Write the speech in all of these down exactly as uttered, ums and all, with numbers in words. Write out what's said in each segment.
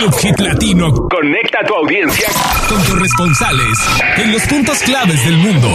Club Hit Latino conecta a tu audiencia con corresponsales en los puntos claves del mundo.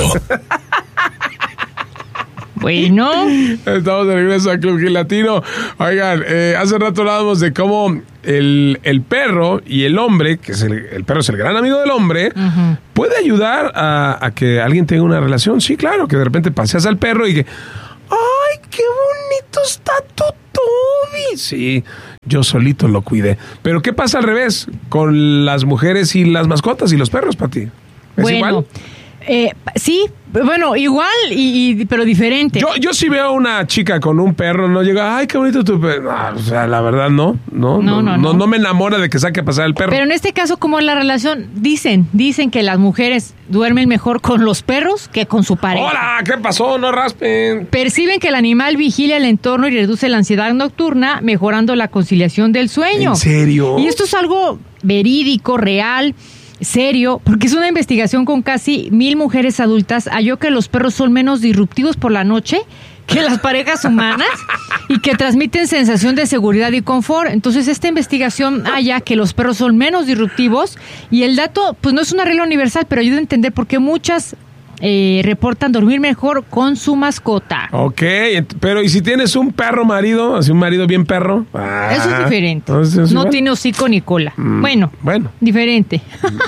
Bueno, estamos de regreso a Club Hit Latino. Oigan, eh, hace rato hablábamos de cómo el, el perro y el hombre, que es el, el perro es el gran amigo del hombre, uh-huh. puede ayudar a, a que alguien tenga una relación. Sí, claro, que de repente paseas al perro y que, ¡ay, qué bonito está tu Toby! Sí, yo solito lo cuidé. Pero ¿qué pasa al revés con las mujeres y las mascotas y los perros, Pati? ¿Es bueno, igual? Eh, sí, bueno, igual, y, y, pero diferente. Yo, yo sí veo a una chica con un perro, no llega, ay, qué bonito tu perro. No, o sea, la verdad, no. No, no, no, no, no. no me enamora de que saque a pasar el perro. Pero en este caso, como en la relación, dicen, dicen que las mujeres duermen mejor con los perros que con su pareja. ¡Hola! ¿Qué pasó? No raspen. Perciben que el animal vigilia el entorno y reduce la ansiedad nocturna, mejorando la conciliación del sueño. ¿En serio? Y esto es algo verídico, real, serio, porque es una investigación con casi mil mujeres adultas. Halló que los perros son menos disruptivos por la noche que las parejas humanas y que transmiten sensación de seguridad y confort. Entonces, esta investigación halla que los perros son menos disruptivos y el dato, pues no es una regla universal, pero ayuda a entender por qué muchas Eh, reportan dormir mejor con su mascota. Ok, pero ¿y si tienes un perro marido? Así un marido bien perro. Ah, eso es diferente. ¿Es no igual? Tiene hocico ni cola. Mm, bueno, bueno, diferente.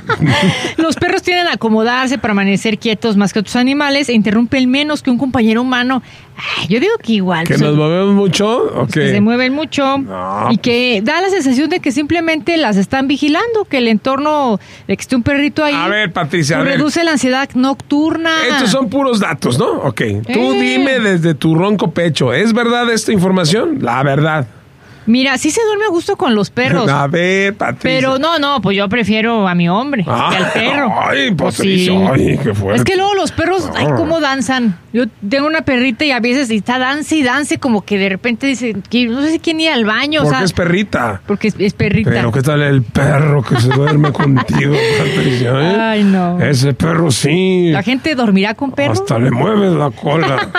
Los perros tienden a acomodarse para permanecer quietos más que otros animales e interrumpen menos que un compañero humano. Ay, yo digo que igual. ¿Que pues, nos movemos mucho? Okay. Que se mueven mucho no. Y que da la sensación de que simplemente las están vigilando, que el entorno, de que esté un perrito ahí. A ver, Patricia, pues, a ver. reduce la ansiedad nocturna. Estos son puros datos, ¿no? Ok. Tú eh. dime desde tu ronco pecho, ¿es verdad esta información? La verdad. Mira, sí se duerme a gusto con los perros. A ver, Patricia. Pero no, no, pues yo prefiero a mi hombre ay, que al perro. Ay, pues Patricia, sí. Ay, qué fuerte. Es que luego los perros, ay, cómo danzan. Yo tengo una perrita y a veces está dance y dance, como que de repente dice, que no sé si quién ir al baño. Porque o sea, es perrita. Porque es, es perrita. Pero ¿qué tal el perro que se duerme contigo, Patricia? ¿eh? Ay, no. Ese perro sí. ¿La gente dormirá con perros? Hasta le mueves la cola.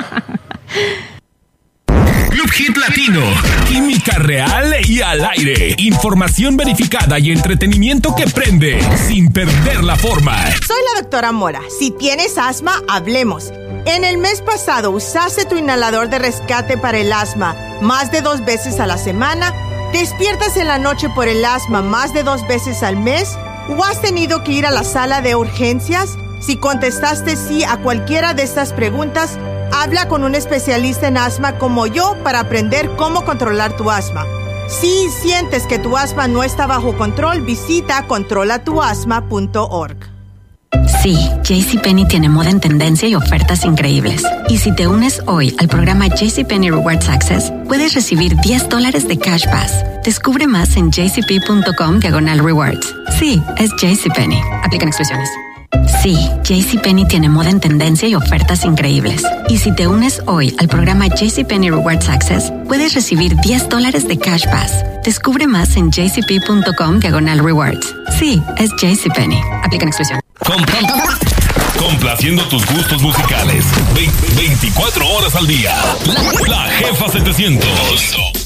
Club Hit Latino. Química real y al aire. Información verificada y entretenimiento que prende sin perder la forma. Soy la doctora Mora. Si tienes asma, hablemos. En el mes pasado, ¿usaste tu inhalador de rescate para el asma más de dos veces a la semana? ¿Despiertas en la noche por el asma más de dos veces al mes? ¿O has tenido que ir a la sala de urgencias? Si contestaste sí a cualquiera de estas preguntas, habla con un especialista en asma como yo para aprender cómo controlar tu asma. Si sientes que tu asma no está bajo control, visita controla tu asma punto org. Sí, JCPenney tiene moda en tendencia y ofertas increíbles. Y si te unes hoy al programa JCPenney Rewards Access, puedes recibir diez dólares de Cash Pass. Descubre más en jcp.com diagonal rewards. Sí, es JCPenney. Aplican exclusiones. Sí, JCPenney tiene moda en tendencia y ofertas increíbles. Y si te unes hoy al programa JCPenney Rewards Access, puedes recibir diez dólares de Cash Pass. Descubre más en jcp.com diagonal rewards. Sí, es JCPenney. Aplican exclusiones. Complaciendo tus gustos musicales. veinticuatro horas al día. La, la Jefa setecientos.